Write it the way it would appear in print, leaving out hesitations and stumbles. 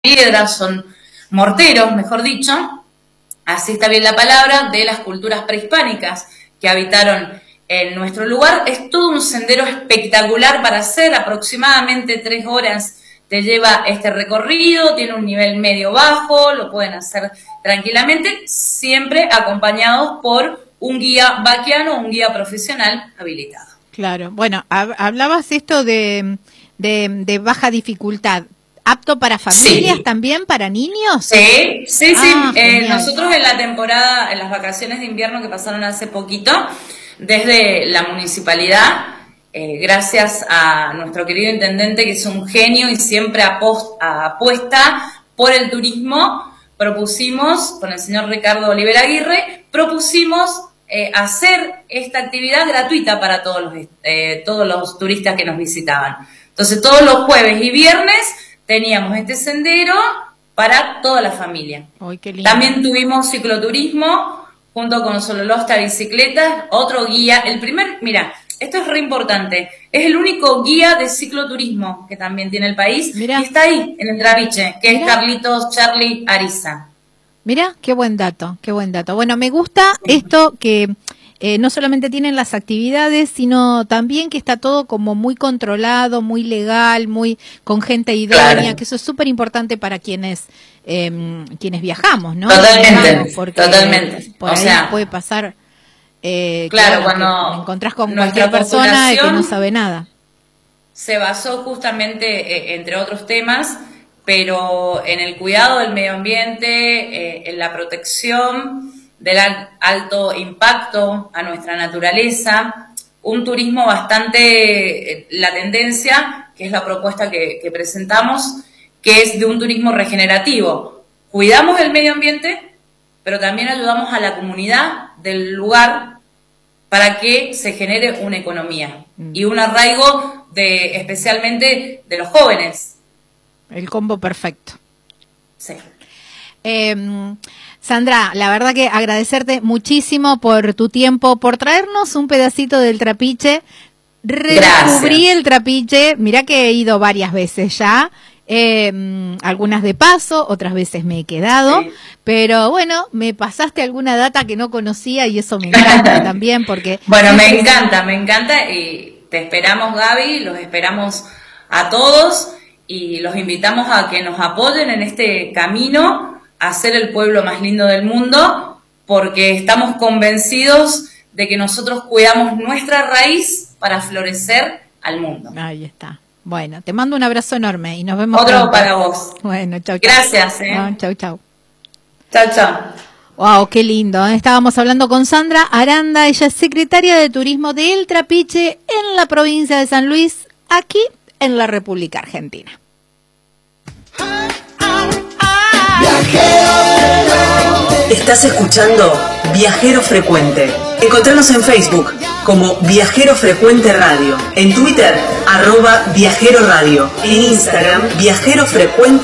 piedras, son morteros, mejor dicho, así está bien la palabra, de las culturas prehispánicas que habitaron en nuestro lugar. Es todo un sendero espectacular para hacer, aproximadamente 3 horas te lleva este recorrido, tiene un nivel medio-bajo, lo pueden hacer tranquilamente, siempre acompañados por un guía vaquiano, un guía profesional habilitado. Claro, bueno, hablabas esto de baja dificultad. ¿Apto para familias sí. También, para niños? Sí. Nosotros en la temporada, en las vacaciones de invierno que pasaron hace poquito, desde la municipalidad, gracias a nuestro querido intendente, que es un genio y siempre apuesta por el turismo, propusimos, con el señor Ricardo Oliver Aguirre, hacer esta actividad gratuita para todos los turistas que nos visitaban. Entonces, todos los jueves y viernes teníamos este sendero para toda la familia. ¡Ay, qué lindo! También tuvimos cicloturismo junto con Sololosta Bicicletas, otro guía. Mira, esto es re importante, es el único guía de cicloturismo que también tiene el país. Mirá. Y está ahí, en el Trapiche, que es Carlitos Charlie Ariza. Mira, qué buen dato, qué buen dato. Bueno, me gusta esto que no solamente tienen las actividades, sino también que está todo como muy controlado, muy legal, muy con gente idónea, claro, que eso es súper importante para quienes viajamos, ¿no? Totalmente, porque totalmente. Por ahí puede pasar, claro, cuando te encontrás con cualquier persona que no sabe nada. Se basó justamente, entre otros temas, pero en el cuidado del medio ambiente, en la protección del alto impacto a nuestra naturaleza, un turismo bastante, la tendencia, que es la propuesta que presentamos, que es de un turismo regenerativo. Cuidamos el medio ambiente, pero también ayudamos a la comunidad del lugar para que se genere una economía y un arraigo especialmente de los jóvenes. El combo perfecto. Sí. Sandra, la verdad que agradecerte muchísimo por tu tiempo, por traernos un pedacito del Trapiche. Redescubrí el Trapiche, mirá que he ido varias veces ya, algunas de paso, otras veces me he quedado, sí, pero bueno, me pasaste alguna data que no conocía y eso me encanta también porque... Bueno, me encanta y te esperamos, Gaby, los esperamos a todos y los invitamos a que nos apoyen en este camino a ser el pueblo más lindo del mundo, porque estamos convencidos de que nosotros cuidamos nuestra raíz para florecer al mundo. Ahí está. Bueno, te mando un abrazo enorme y nos vemos otro pronto. Para vos. Bueno, chau. Gracias. No, chau. Chau. Wow, qué lindo. Estábamos hablando con Sandra Aranda, ella es secretaria de Turismo de El Trapiche en la provincia de San Luis, aquí en la República Argentina. Estás escuchando Viajero Frecuente. Encontranos en Facebook como Viajero Frecuente Radio, en Twitter @Viajero Radio, en Instagram Viajero Frecuente.